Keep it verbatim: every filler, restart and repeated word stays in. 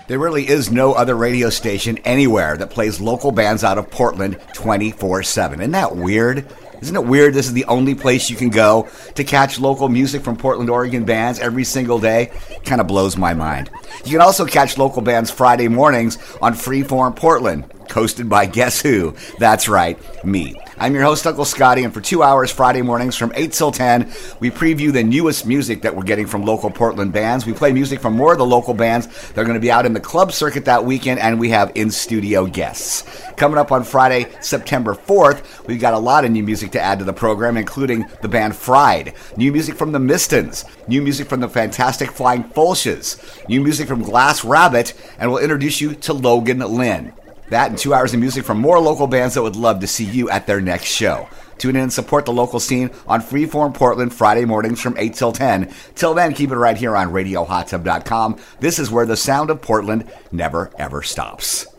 There really is no other radio station anywhere that plays local bands out of Portland twenty-four seven. Isn't that weird? Isn't it weird this is the only place you can go to catch local music from Portland, Oregon bands every single day? Kind of blows my mind. You can also catch local bands Friday mornings on Freeform Portland, hosted by guess who? That's right, me. I'm your host, Uncle Scotty, and for two hours Friday mornings from eight till ten, we preview the newest music that we're getting from local Portland bands. We play music from more of the local bands that are going to be out in the club circuit that weekend, and we have in-studio guests. Coming up on Friday, September fourth, we've got a lot of new music to add to the program, including the band Fried, new music from the Mistons, new music from the fantastic Flying Fulches, new music from Glass Rabbit, and we'll introduce you to Logan Lynn. That and two hours of music from more local bands that would love to see you at their next show. Tune in and support the local scene on Freeform Portland Friday mornings from eight till ten. Till then, keep it right here on radio hot tub dot com. This is where the sound of Portland never, ever stops.